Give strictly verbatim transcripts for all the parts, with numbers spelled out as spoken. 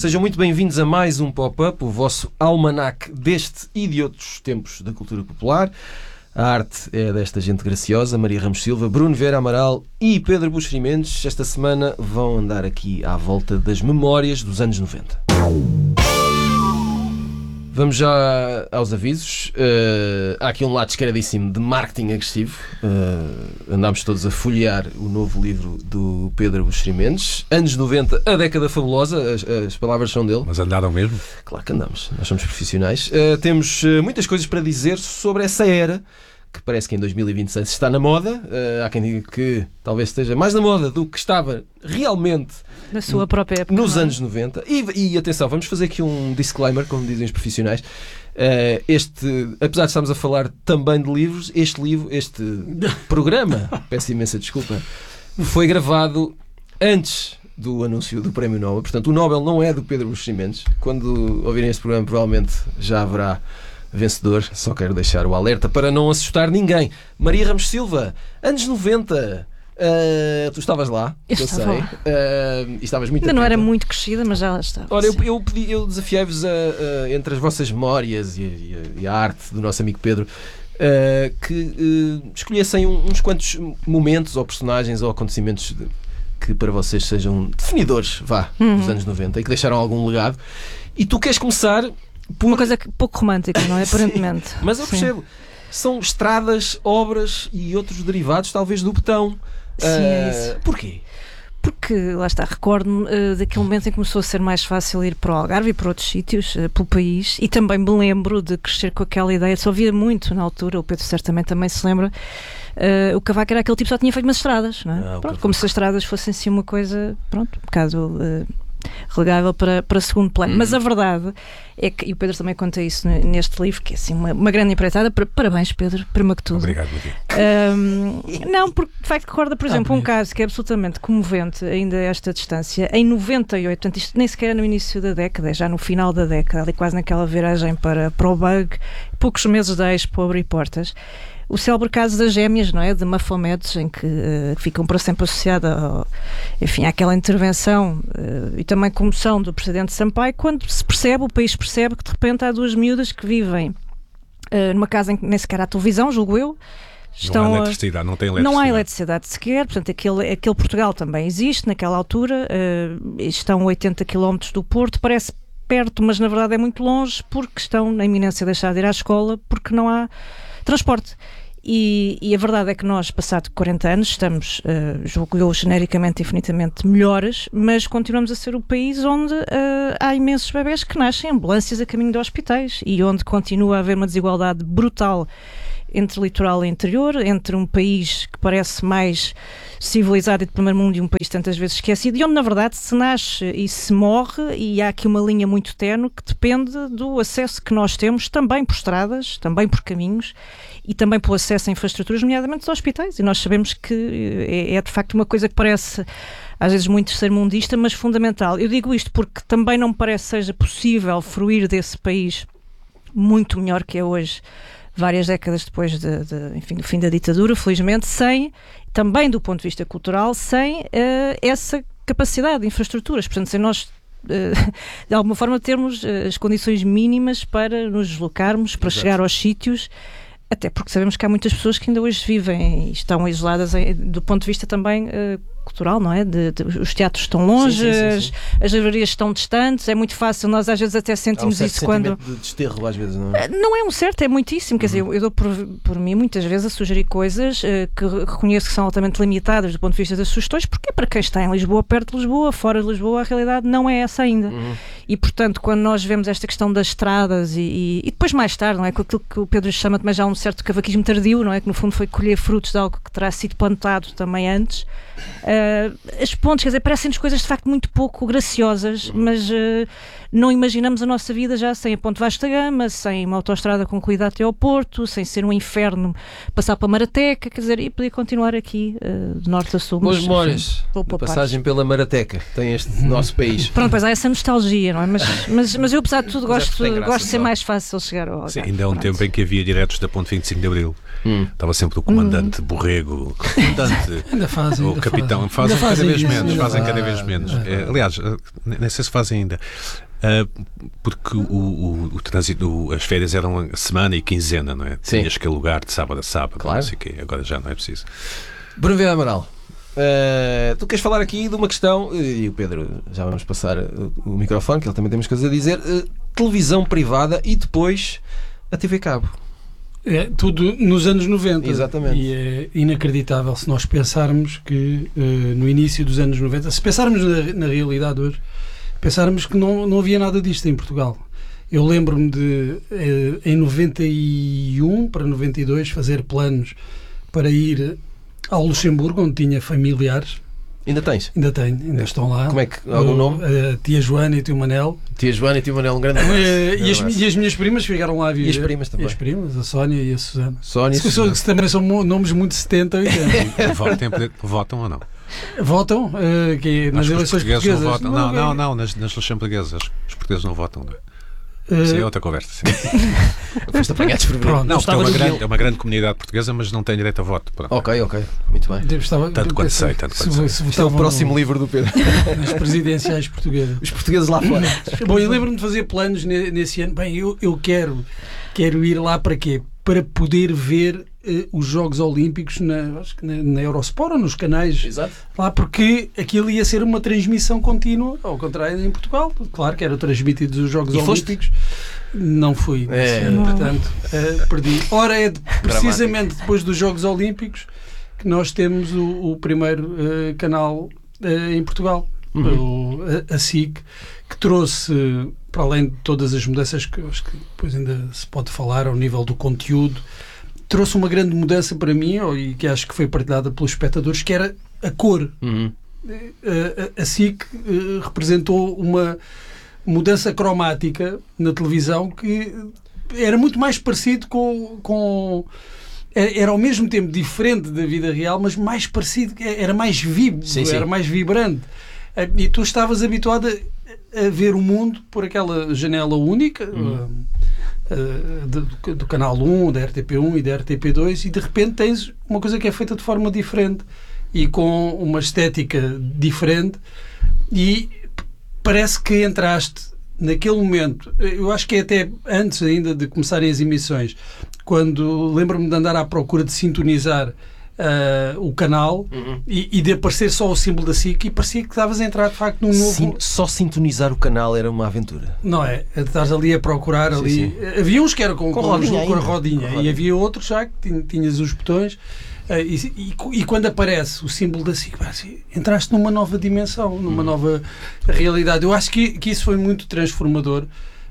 Sejam muito bem-vindos a mais um Pop-Up, o vosso almanaque deste e de outros tempos da cultura popular. A arte é desta gente graciosa, Maria Ramos Silva, Bruno Vieira Amaral e Pedro Buxeri Mendes. Esta semana vão andar aqui à volta das memórias dos anos noventa. Vamos já aos avisos. Uh, há aqui um lado descaradíssimo de marketing agressivo. Uh, andámos todos a folhear o novo livro do Pedro Buxeri Mendes. Anos noventa, a década fabulosa. As, as palavras são dele. Mas andaram mesmo? Claro que andamos. Nós somos profissionais. Uh, temos uh, muitas coisas para dizer sobre essa era, que parece que em dois mil e vinte e seis está na moda. Uh, há quem diga que talvez esteja mais na moda do que estava realmente na sua própria época, nos anos noventa. E, e atenção, vamos fazer aqui um disclaimer, como dizem os profissionais. Uh, este, apesar de estarmos a falar também de livros, este livro, este programa, peço imensa desculpa, foi gravado antes do anúncio do Prémio Nobel. Portanto, o Nobel não é do Pedro Buxeri Mendes. Quando ouvirem este programa, provavelmente já haverá vencedor. Só quero deixar o alerta para não assustar ninguém. Maria Ramos Silva, anos noventa. Uh, tu estavas lá, eu, eu sei. Uh, e estavas muito Ainda não atenta. Era muito crescida, mas já estava. Ora, eu, eu, pedi, eu desafiei-vos a, a, entre as vossas memórias e a, e a, e a arte do nosso amigo Pedro, uh, que uh, escolhessem uns quantos momentos ou personagens ou acontecimentos de, que para vocês sejam definidores, vá, uhum. dos anos noventa e que deixaram algum legado. E tu queres começar por... uma coisa pouco romântica, não é? Aparentemente. Sim, mas eu percebo. Sim. São estradas, obras e outros derivados, talvez, do betão. Sim, é isso. Uh, porquê? Porque, lá está, recordo-me uh, daquele momento em que começou a ser mais fácil ir para o Algarve e para outros sítios, uh, pelo país, e também me lembro de crescer com aquela ideia, só via muito na altura, o Pedro certamente também se lembra, uh, o Cavaco era aquele tipo que só tinha feito umas estradas, não é? Ah, pronto, como se as estradas fossem assim uma coisa, pronto, um bocado... Uh, relegável para, para segundo plano. Hum. Mas a verdade é que, e o Pedro também conta isso neste livro, que é assim uma, uma grande empreitada. Parabéns, Pedro, primeiro que tudo. Obrigado, Maria. Um, não, porque de facto recorda, por exemplo, ah, um caso que é absolutamente comovente ainda a esta distância. Em noventa e oito, portanto isto nem sequer é no início da década, é já no final da década, ali quase naquela viragem para, para o Bug, poucos meses da Expo abrir portas. O célebre caso das gêmeas, não é? De Mafomedes, em que uh, ficam para sempre associada ao, enfim, àquela intervenção uh, e também comoção do presidente Sampaio, quando se percebe, o país percebe que de repente há duas miúdas que vivem uh, numa casa em que nem sequer há televisão, julgo eu. Estão não há eletricidade, não tem eletricidade. Não há eletricidade sequer, portanto aquele, aquele Portugal também existe naquela altura, uh, estão a oitenta quilómetros do Porto, parece perto, mas na verdade é muito longe, porque estão na iminência de deixar de ir à escola, porque não há transporte. E, e a verdade é que nós, passado quarenta anos, estamos, uh, julgo eu, genericamente infinitamente melhores, mas continuamos a ser o país onde uh, há imensos bebés que nascem em ambulâncias a caminho de hospitais e onde continua a haver uma desigualdade brutal entre litoral e interior, entre um país que parece mais civilizado e de primeiro mundo e um país tantas vezes esquecido, e onde na verdade se nasce e se morre, e há aqui uma linha muito ténue que depende do acesso que nós temos, também por estradas, também por caminhos e também pelo acesso a infraestruturas, nomeadamente os hospitais, e nós sabemos que é, é de facto uma coisa que parece às vezes muito terceiro-mundista, mas fundamental. Eu digo isto porque também não me parece que seja possível fruir desse país muito melhor que é hoje, várias décadas depois de, de, enfim, do fim da ditadura, felizmente, sem, também do ponto de vista cultural, sem uh, essa capacidade de infraestruturas. Portanto, sem nós, uh, de alguma forma, termos uh, as condições mínimas para nos deslocarmos, para Exato. Chegar aos sítios, até porque sabemos que há muitas pessoas que ainda hoje vivem e estão isoladas em, do ponto de vista também uh, cultural, não é? De, de, os teatros estão longe, sim, sim, sim, sim. As, as livrarias estão distantes, é muito fácil, nós às vezes até sentimos há um isso quando... de desterro às vezes, não é? Não é um certo, é muitíssimo, quer uhum. dizer, eu, eu dou por, por mim muitas vezes a sugerir coisas uh, que reconheço que são altamente limitadas do ponto de vista das sugestões, porque é para quem está em Lisboa, perto de Lisboa, fora de Lisboa, a realidade não é essa ainda. Uhum. E portanto, quando nós vemos esta questão das estradas e, e, e depois mais tarde, não é? Com aquilo que o Pedro chama também já um certo cavaquismo tardio, não é? Que no fundo foi colher frutos de algo que terá sido plantado também antes. Uh, as pontes, quer dizer, parecem-nos coisas de facto muito pouco graciosas, mas uh, não imaginamos a nossa vida já sem a Ponte Vasco da Gama, sem uma autoestrada concluída até ao Porto, sem ser um inferno passar para a Marateca, quer dizer, e podia continuar aqui uh, de norte a sul. Boas memórias, passagem pela Marateca, tem este nosso país. Pronto, pois há essa nostalgia, não é? Mas, mas, mas eu, apesar de tudo, gosto, graça, gosto de ser mais fácil chegar ao Sim, ainda há um Pronto. tempo em que havia diretos da Ponte vinte e cinco de Abril. Hum. Estava sempre o comandante hum. Borrego, o comandante, ainda faz, ainda o capitão, não, fazem, fazem cada vez isso, menos. Fazem ah, cada vez menos. ah, é, aliás, nem sei se fazem ainda. Uh, porque o, o, o trânsito, o, as férias eram semana e quinzena, não é? Sim. Tinhas que alugar de sábado a sábado, claro. Não sei o quê. Agora já não é preciso. Bruno Vieira Amaral, uh, tu queres falar aqui de uma questão, e o Pedro, já vamos passar o microfone, que ele também tem umas coisas a dizer, uh, televisão privada e depois a T V Cabo. É, tudo nos anos noventa. Exatamente. E é inacreditável se nós pensarmos que uh, no início dos anos noventa, se pensarmos na, na realidade hoje, pensarmos que não, não havia nada disto em Portugal. Eu lembro-me de, uh, em noventa e um para noventa e dois, fazer planos para ir ao Luxemburgo, onde tinha familiares. Ainda tens? Ainda tenho, ainda estão lá. Como é que, algum o, nome? A tia Joana e o tio Manel. Tia Joana e tio Manel, um grande abraço. Uh, e, as, e as minhas primas ficaram lá a viver. E as primas também. E as primas, a Sónia e a Susana. Sónia e Se, Susana. se também são nomes muito setenta, oitenta. Votam, votam ou não? Votam? Uh, que, nas Acho que eleições os portugueses portuguesas? não votam. Não, não, é- não, nas, nas luxemburguesas. Os portugueses não votam. Não é? Uh, Isso é outra conversa. Sim. Foste apanhado desprevenido. Pronto. Não, porque é Estavas uma, no grande, guião. é uma grande comunidade portuguesa, mas não tem direito a voto. Pronto. Ok, ok. Muito bem. eu estava- Tanto eu quanto pensei sei, tanto que quanto se- sei. se Isto é o votavam próximo no- livro do Pedro. nas presidenciais portuguesas. Os portugueses lá fora. Bom, eu lembro-me de fazer planos ne- nesse ano. Bem, eu, eu quero, quero ir lá para quê? Para poder ver eh, os Jogos Olímpicos na, acho que na, na Eurosport ou nos canais Exato. lá, porque aquilo ia ser uma transmissão contínua, ao contrário em Portugal. Claro que eram transmitidos os Jogos E foste? Olímpicos. Não fui, É. esse ano, portanto, eh, perdi. Ora, é de- precisamente depois dos Jogos Olímpicos que nós temos o, o primeiro eh, canal eh, em Portugal, Uhum. o, a, a S I C, que trouxe, para além de todas as mudanças que eu acho que depois ainda se pode falar ao nível do conteúdo, trouxe uma grande mudança para mim, e que acho que foi partilhada pelos espectadores, que era a cor. Uhum. A, a, a S I C eh, representou uma mudança cromática na televisão que era muito mais parecido com, com era, era ao mesmo tempo diferente da vida real, mas mais parecido, era mais vivo, Sim, sim. era mais vibrante. E tu estavas habituado a, a ver o mundo por aquela janela única, Uhum. uh, uh, do, do canal um, da R T P um e da R T P dois, e de repente tens uma coisa que é feita de forma diferente e com uma estética diferente, e parece que entraste naquele momento. Eu acho que é até antes ainda de começarem as emissões, quando lembro-me de andar à procura de sintonizar uh, o canal, Uhum. e, e de aparecer só o símbolo da S I C, e parecia que estavas a entrar de facto num novo... Sim, só sintonizar o canal era uma aventura. Não é? Estás ali a procurar Sim, ali. sim. Havia uns que eram com, Com com, rodinha com a ainda. rodinha, Com e rodinha. havia outros já que tin- tinhas os botões. Uh, e, e, e quando aparece o símbolo da S I C, assim, entraste numa nova dimensão, numa Hum. nova realidade. Eu acho que, que isso foi muito transformador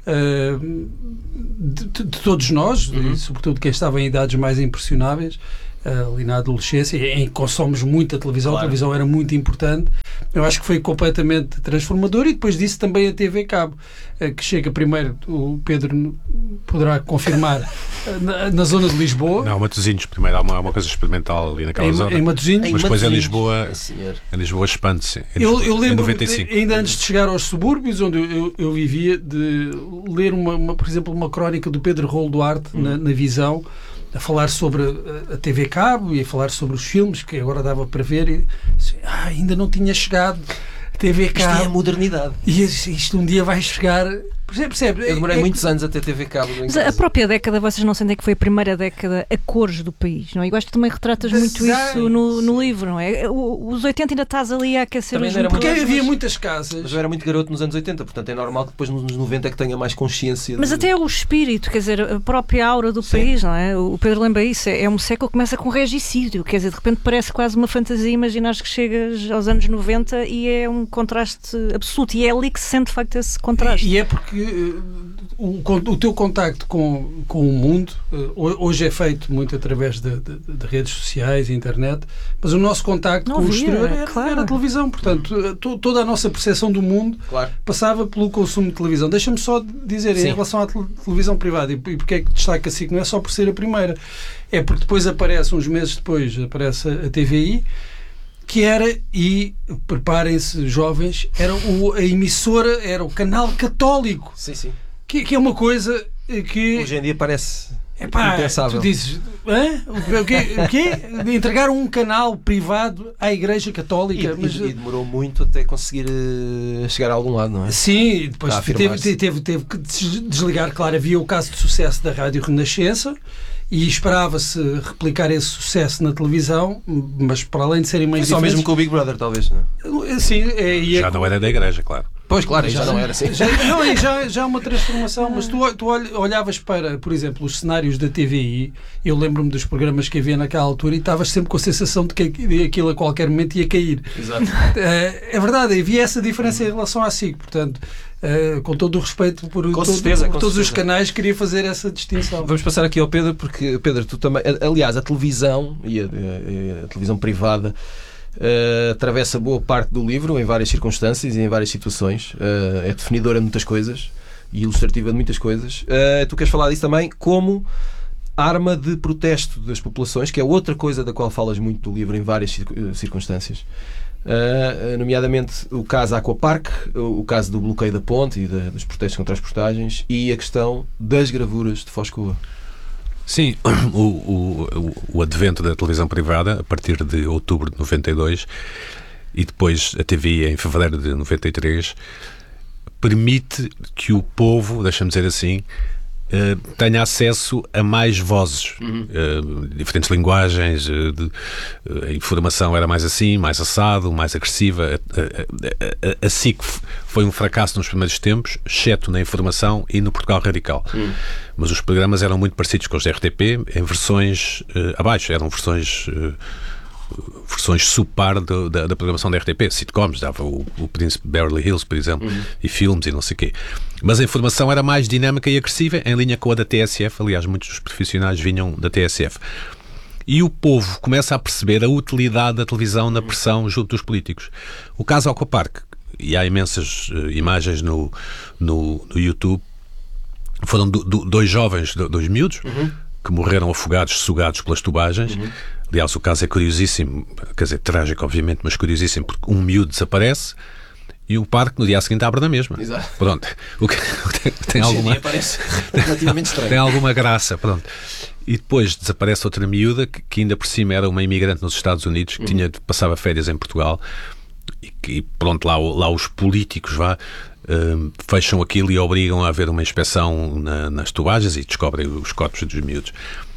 uh, de, de- de todos nós, Uhum. e sobretudo quem estava em idades mais impressionáveis, uh, ali na adolescência, em que consomos muita televisão. Claro. A televisão era muito importante. Eu acho que foi completamente transformador, e depois disso também a T V Cabo, uh, que chega primeiro, o Pedro poderá confirmar, uh, na, na zona de Lisboa. Não, Matosinhos, primeiro há uma, há uma coisa experimental ali naquela Em, zona. em Matosinhos. Mas depois em Matosinhos. Lisboa, Sim, senhor. em Lisboa expande-se. Em, Eu, eu em lembro, noventa e cinco. ainda antes de chegar aos subúrbios, onde eu, eu, eu vivia, de ler, uma, uma, por exemplo, uma crónica do Pedro Rolo Duarte Hum. na, na Visão, a falar sobre a, a T V Cabo e a falar sobre os filmes que agora dava para ver. E, assim, ah, ainda não tinha chegado a T V Isto é a Cabo. modernidade. E isto isto um dia vai chegar. Percebe? percebe? Eu demorei É- é muitos anos a ter T V Cabo em Mas a casa. própria década, vocês não sentem que foi a primeira década a cores do país, não é? Eu acho que também retratas muito Design, isso no, no livro, não é? O- Os oitenta ainda estás ali a aquecer Também os não era Porque motores, havia mas- muitas Mas casas. eu era muito garoto nos anos oitenta, portanto é normal que depois nos noventa é que tenha mais consciência. Mas de... até o espírito, quer dizer, a própria aura do Sim. país, não é? O Pedro lembra isso, é um século que começa com regicídio, quer dizer, de repente parece quase uma fantasia imaginares que chegas aos anos noventa e é um contraste absoluto, e é ali que se sente de facto esse contraste. E é porque uh, o, con- o teu contacto com, com o mundo uh, ho- hoje é feito muito através de, de- de redes sociais e internet, mas o nosso contacto Não com o havia, exterior era, claro. era a televisão. Portanto, uh, to- toda a nossa percepção do mundo Claro. passava pelo consumo de televisão. Deixa-me só dizer, Sim. em relação à tel- televisão privada, e, e porque é que destaca assim, que não é só por ser a primeira, é porque depois aparece, uns meses depois, aparece a, a T V I, que era, e preparem-se jovens, era o, a emissora, era o canal católico, Sim, sim. que, que é uma coisa que Hoje em dia parece. Epá, impensável. tu dizes, hã? O quê? O quê? De entregar um canal privado à Igreja Católica. E, mas... e, e demorou muito até conseguir uh, chegar a algum lado, não é? Sim, e depois Está a teve, afirmar-se. teve, teve que desligar. Claro, havia o caso de sucesso da Rádio Renascença e esperava-se replicar esse sucesso na televisão, mas para além de serem É meios só mesmo diferentes... com o Big Brother, talvez, não é? Sim, é, e é- Já não era da igreja, claro. Pois, claro, já não era assim. Já, não, é já, já é uma transformação, mas tu, tu olh- olhavas para, por exemplo, os cenários da T V I, eu lembro-me dos programas que havia naquela altura e estavas sempre com a sensação de que aquilo a qualquer momento ia cair. Exato. Eh, é verdade, havia essa diferença em relação à S I C, portanto, eh, com todo o respeito por, Com todo- certeza, por com todos os certeza. canais, queria fazer essa distinção. Vamos passar aqui ao Pedro, porque, Pedro, tu também. Aliás, a televisão e a, a- a televisão privada uh, atravessa boa parte do livro em várias circunstâncias e em várias situações. Uh, é definidora de muitas coisas e ilustrativa de muitas coisas. Uh, tu queres falar disso também como arma de protesto das populações, que é outra coisa da qual falas muito do livro em várias circun- circunstâncias. Uh, nomeadamente o caso Aquapark, o caso do bloqueio da ponte e da, dos protestos contra as portagens e a questão das gravuras de Foscoa. Sim, o, o, o advento da televisão privada, a partir de outubro de noventa e dois, e depois a T V I em fevereiro de noventa e três, permite que o povo, deixa-me dizer assim, Uh, tenha acesso a mais vozes, Uhum. uh, diferentes linguagens, uh, de, uh, a informação era mais assim, mais assado, mais agressiva. A, a, a, a S I C foi um fracasso nos primeiros tempos, exceto na informação e no Portugal Radical. Uhum. Mas os programas eram muito parecidos com os da R T P, em versões uh, abaixo, eram versões... Uh, versões subpar do, da, da programação da R T P, sitcoms, dava o, o Príncipe Beverly Hills, por exemplo, Uhum. e filmes e não sei o quê. Mas a informação era mais dinâmica e agressiva, em linha com a da T S F. Aliás, muitos dos profissionais vinham da T S F. E o povo começa a perceber a utilidade da televisão na pressão junto dos políticos. O caso Aquapark, e há imensas uh, imagens no, no, no YouTube, foram do, do, dois jovens, do, dois miúdos, Uhum. que morreram afogados, sugados pelas tubagens. Uhum. Aliás, o caso é curiosíssimo, quer dizer, trágico, obviamente, mas curiosíssimo, porque um miúdo desaparece e o parque no dia seguinte abre na mesma. Exato. Pronto. O que tem, tem alguma, parece relativamente estranho. tem alguma graça, pronto. E depois desaparece outra miúda que, que ainda por cima era uma imigrante nos Estados Unidos, que uhum. tinha, passava férias em Portugal, e que, pronto, lá, lá os políticos vá, um, fecham aquilo e obrigam a haver uma inspeção na, nas tubagens e descobrem os corpos dos miúdos.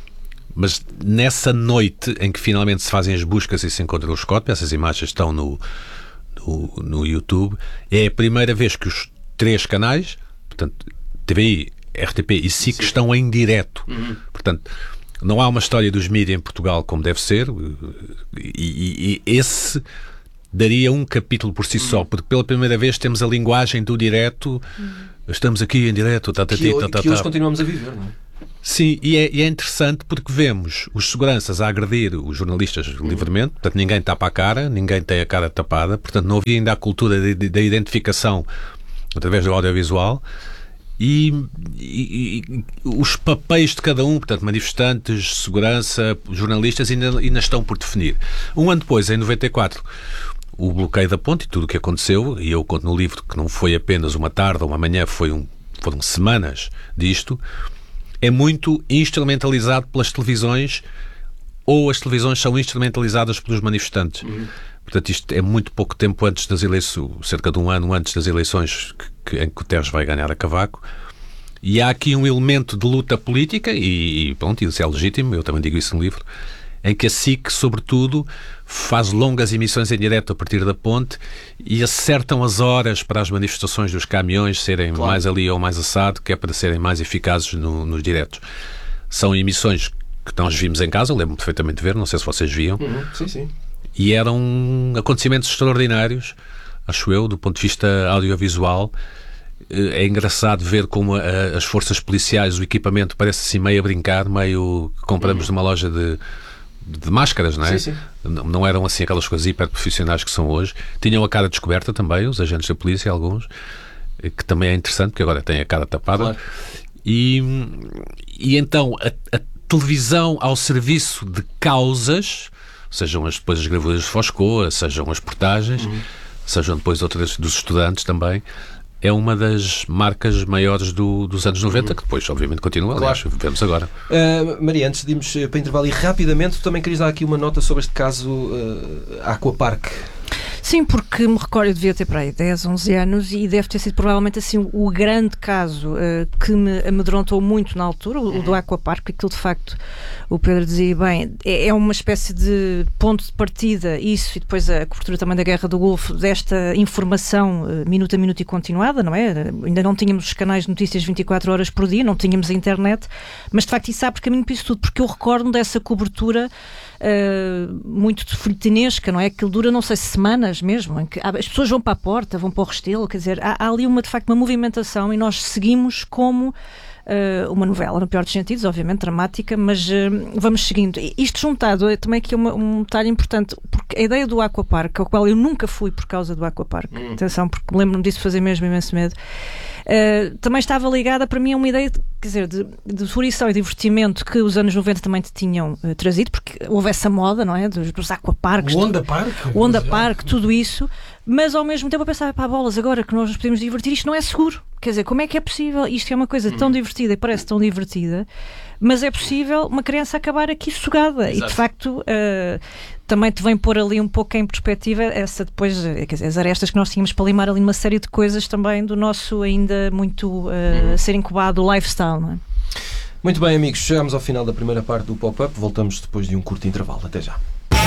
Mas nessa noite em que finalmente se fazem as buscas e se encontram os corpos, essas imagens estão no, no, no YouTube, é a primeira vez que os três canais, portanto, T V I, R T P e S I C, estão em direto. Uhum. Portanto, não há uma história dos mídias em Portugal como deve ser, e, e, e esse daria um capítulo por si uhum. só, porque pela primeira vez temos a linguagem do direto, uhum. estamos aqui em direto, tá, tá, que, tá, tá, que hoje tá. continuamos a viver, não é? Sim, e é, e é interessante porque vemos os seguranças a agredir os jornalistas livremente, portanto ninguém tapa a cara, ninguém tem a cara tapada, portanto não havia ainda a cultura da identificação através do audiovisual e, e, e os papéis de cada um, portanto manifestantes, segurança, jornalistas ainda, ainda estão por definir. Um ano depois, em noventa e quatro, o bloqueio da ponte e tudo o que aconteceu, e eu conto no livro que não foi apenas uma tarde ou uma manhã, foi um, foram semanas disto, é muito instrumentalizado pelas televisões, ou as televisões são instrumentalizadas pelos manifestantes. Uhum. Portanto, isto é muito pouco tempo antes das eleições, cerca de um ano antes das eleições que, que, em que o Teres vai ganhar a Cavaco. E há aqui um elemento de luta política, e, e pronto, isso é legítimo, eu também digo isso no livro, em que a S I C, sobretudo, faz longas emissões em direto a partir da ponte e acertam as horas para as manifestações dos caminhões serem claro. mais ali ou mais assado, que é para serem mais eficazes no, nos diretos. São emissões que nós vimos em casa, eu lembro-me perfeitamente de ver, não sei se vocês viam, uhum, sim, sim. E eram acontecimentos extraordinários, acho eu, do ponto de vista audiovisual. É engraçado ver como a, as forças policiais, o equipamento parece assim meio a brincar, meio que compramos uhum. numa loja de de máscaras, não é? Sim, sim. Não, não eram assim aquelas coisas hiper profissionais que são hoje. Tinham a cara descoberta também, os agentes da polícia, alguns, que também é interessante, porque agora têm a cara tapada. Claro. E, e então a, a televisão ao serviço de causas, sejam as, depois as gravuras de Foscoa, sejam as portagens, uhum. sejam depois outras dos estudantes também, é uma das marcas maiores do, dos anos noventa, que depois, obviamente, continua. Aliás, Claro. vemos agora. Uh, Maria, antes de irmos uh, para intervalo e rapidamente, tu também querias dar aqui uma nota sobre este caso uh, Aquapark. Sim, porque me recordo, eu devia ter para aí dez, onze anos e deve ter sido provavelmente assim o grande caso uh, que me amedrontou muito na altura, o, o do Aquapark, aquilo de facto, o Pedro dizia bem, é, é uma espécie de ponto de partida, isso, e depois a cobertura também da Guerra do Golfo, desta informação uh, minuto a minuto e continuada, não é? Ainda não tínhamos os canais de notícias vinte e quatro horas por dia, não tínhamos a internet, mas de facto isso abre caminho para isso tudo, porque eu recordo dessa cobertura Uh, muito folhetinesca, não é? Aquilo dura, não sei, semanas mesmo, em que as pessoas vão para a porta, vão para o Restelo, quer dizer, há, há ali uma, de facto, uma movimentação e nós seguimos como uh, uma novela, no pior dos sentidos, obviamente, dramática, mas uh, vamos seguindo. E isto juntado, é também aqui uma, um detalhe importante, porque a ideia do Aquapark, ao qual eu nunca fui por causa do Aquapark, hum. atenção, porque lembro-me disso fazer mesmo imenso medo, Uh, também estava ligada para mim a uma ideia de, quer dizer, de, de furição e divertimento que os anos noventa também te tinham uh, trazido, porque houve essa moda, não é? Dos, dos aquaparks, o Onda Park, o Onda Park, tudo isso, mas ao mesmo tempo eu pensava, pá, bolas, agora que nós nos podemos divertir, isto não é seguro. Quer dizer, como é que é possível? Isto é uma coisa tão divertida e parece tão divertida, mas é possível uma criança acabar aqui sugada. Exato. E de facto uh, também te vem pôr ali um pouco em perspectiva essa depois, quer dizer, as arestas que nós tínhamos para limar ali uma série de coisas também do nosso ainda muito uh, uhum. ser incubado lifestyle, não é? Muito bem, amigos, chegamos ao final da primeira parte do Pop-Up, voltamos depois de um curto intervalo. Até já.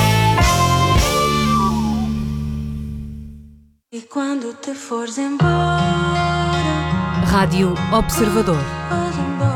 E quando te fores embora, Rádio Observador.